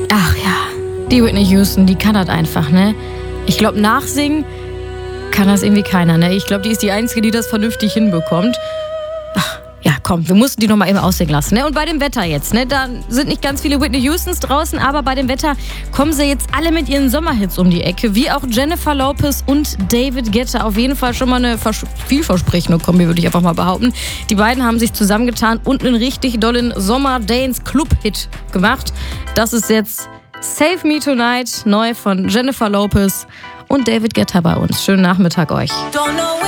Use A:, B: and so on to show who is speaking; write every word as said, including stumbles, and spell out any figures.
A: Ach ja, die Whitney Houston, die kann das einfach, ne? Ich glaube, nachsingen kann das irgendwie keiner, ne? Ich glaube, die ist die Einzige, die das vernünftig hinbekommt. Ach, ja, komm, wir mussten die noch mal eben aussingen lassen, ne? Und bei dem Wetter jetzt, ne? Da sind nicht ganz viele Whitney Houstons draußen, aber bei dem Wetter kommen sie jetzt alle mit ihren Sommerhits um die Ecke, wie auch Jennifer Lopez und David Guetta. Auf jeden Fall schon mal eine vers- vielversprechende Kombi, würde ich einfach mal behaupten. Die beiden haben sich zusammengetan und einen richtig dollen Sommer-Dance-Club-Hit gemacht. Das ist jetzt Save Me Tonight, neu von Jennifer Lopez und David Guetta bei uns. Schönen Nachmittag euch.